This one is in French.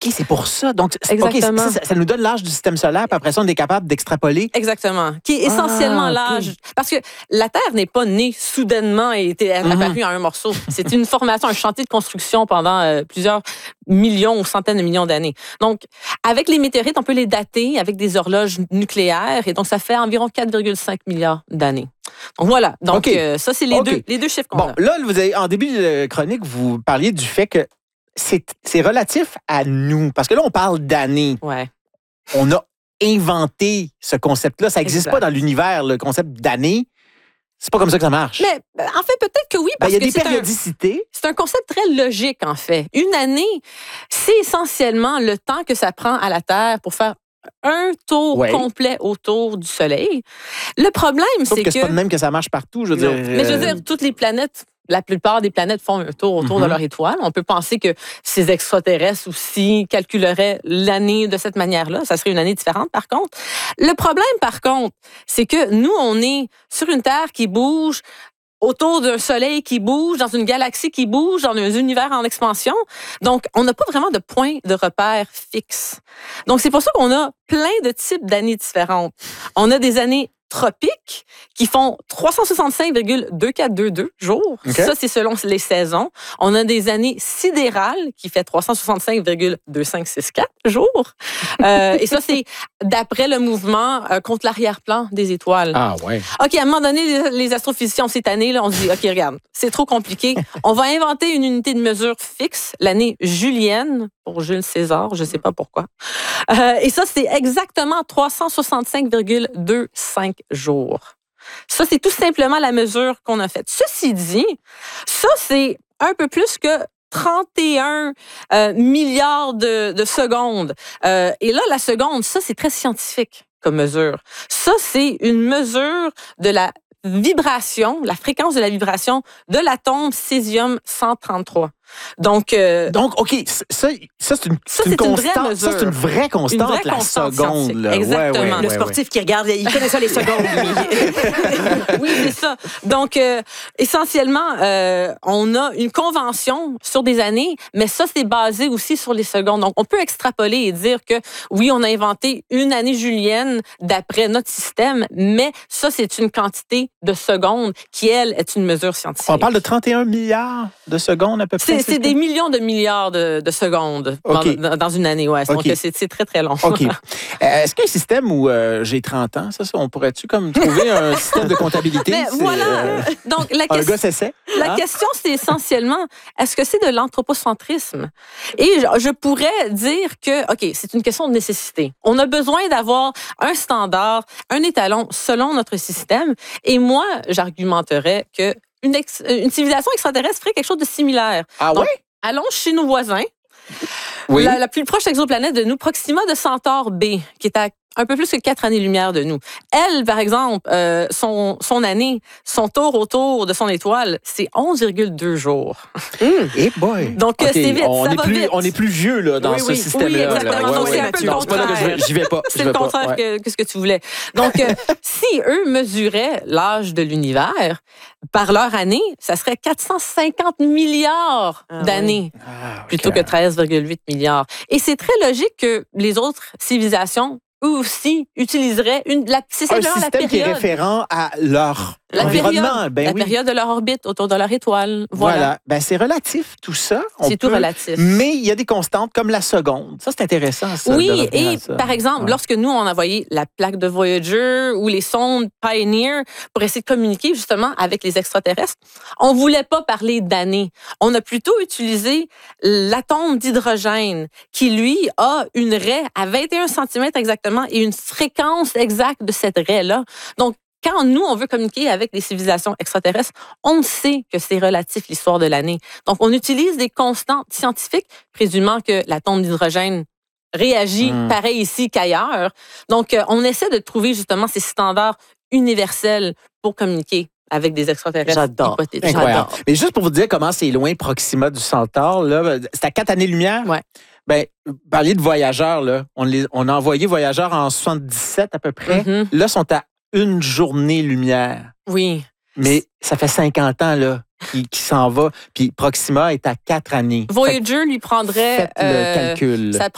c'est pour ça. Donc, Exactement. Ça nous donne l'âge du système solaire, puis après ça, on est capable d'extrapoler. Exactement. Qui est essentiellement l'âge. Parce que la Terre n'est pas née soudainement et était apparue en un morceau. C'est une formation, un chantier de construction pendant plusieurs millions ou centaines de millions d'années. Donc, avec les météorites, on peut les dater avec des horloges nucléaires. Et donc, ça fait environ 4,5 milliards d'années. Donc, voilà. Donc, ça, c'est les deux chiffres qu'on a. Là, en début de chronique, vous parliez du fait que c'est relatif à nous. Parce que là, on parle d'années. Ouais. On a inventé ce concept-là. Ça n'existe pas dans l'univers, le concept d'année. C'est pas comme ça que ça marche. Mais en fait, peut-être que oui, parce il y a que des périodicités. c'est un concept très logique, en fait. Une année, c'est essentiellement le temps que ça prend à la Terre pour faire un tour complet autour du Soleil. Le problème, c'est que... c'est pas de même que ça marche partout, je veux dire. Mais je veux dire, toutes les planètes, la plupart des planètes font un tour autour de leur étoile. On peut penser que ces extraterrestres aussi calculeraient l'année de cette manière-là. Ça serait une année différente, par contre. Le problème, par contre, c'est que nous, on est sur une Terre qui bouge autour d'un soleil qui bouge, dans une galaxie qui bouge, dans un univers en expansion. Donc, on n'a pas vraiment de point de repère fixe. Donc, c'est pour ça qu'on a plein de types d'années différentes. On a des années tropiques qui font 365,2422 jours. Okay. Ça, c'est selon les saisons. On a des années sidérales qui fait 365,2564 jours. Et ça, c'est d'après le mouvement contre l'arrière-plan des étoiles. Ah ouais. OK, à un moment donné, les astrophysiciens, cette année, là, on se dit, OK, regarde, c'est trop compliqué. On va inventer une unité de mesure fixe, l'année julienne, pour Jules César, je ne sais pas pourquoi. Et ça, c'est exactement 365,25 jours. Ça, c'est tout simplement la mesure qu'on a faite. Ceci dit, ça, c'est un peu plus que 31 milliards de secondes. Et là, la seconde, ça, c'est très scientifique comme mesure. Ça, c'est une mesure de la vibration, la fréquence de la vibration de l'atome césium-133. Donc, OK, ça c'est une constante. Ça, c'est une vraie constante, la seconde. Là. Exactement. Le sportif qui regarde, il connaît ça, les secondes. Oui, c'est ça. Donc, essentiellement, on a une convention sur des années, mais ça, c'est basé aussi sur les secondes. Donc, on peut extrapoler et dire que, oui, on a inventé une année julienne d'après notre système, mais ça, c'est une quantité de secondes qui, elle, est une mesure scientifique. On parle de 31 milliards de secondes à peu près? C'est des millions de milliards de secondes dans une année. Ouais. Donc, c'est très, très long. OK. Est-ce qu'il y a un système où j'ai 30 ans? Ça, on pourrait-tu comme trouver un système de comptabilité? Mais voilà. Donc, la question, c'est essentiellement, est-ce que c'est de l'anthropocentrisme? Et je pourrais dire que, OK, c'est une question de nécessité. On a besoin d'avoir un standard, un étalon selon notre système. Et moi, j'argumenterais que une civilisation extraterrestre ferait quelque chose de similaire. Ah oui? Allons chez nos voisins. Oui. La plus proche exoplanète de nous, Proxima de Centaure B, qui est à un peu plus que 4 années-lumière de nous. Elle, par exemple, son année, son tour autour de son étoile, c'est 11,2 jours. Eh boy! Donc, c'est vite, ça va vite. On est plus vieux là, dans ce système-là. Oui, exactement. Donc, c'est un peu le contraire. J'y vais pas. C'est le contraire que ce que tu voulais. Donc, si eux mesuraient l'âge de l'univers par leur année, ça serait 450 milliards d'années plutôt que 13,8 milliards. Et c'est très logique que les autres civilisations eux aussi utiliseraient un système qui est référent à leur environnement. La période de leur orbite autour de leur étoile. Voilà. C'est relatif, tout ça. C'est tout relatif. Mais il y a des constantes comme la seconde. Ça, c'est intéressant, ça. Oui, et par exemple, lorsque nous, on envoyait la plaque de Voyager ou les sondes Pioneer pour essayer de communiquer justement avec les extraterrestres, on ne voulait pas parler d'années. On a plutôt utilisé l'atome d'hydrogène qui, lui, a une raie à 21 cm exactement et une fréquence exacte de cette raie-là. Donc, quand nous, on veut communiquer avec les civilisations extraterrestres, on sait que c'est relatif l'histoire de l'année. Donc, on utilise des constantes scientifiques, présumant que l'atome d'hydrogène réagit pareil ici qu'ailleurs. Donc, on essaie de trouver justement ces standards universels pour communiquer avec des extraterrestres hypothétiques. J'adore. Mais juste pour vous dire comment c'est loin Proxima du Centaure, là, c'est à 4 années-lumière. Ouais. Ben, parler de voyageurs, là, on a envoyé voyageurs en 77 à peu près. Là, ils sont à 1 journée-lumière. Oui. Mais ça fait 50 ans, là, qui s'en va. Puis Proxima est à 4 années. Voyager lui prendrait... Faites le calcul. Ça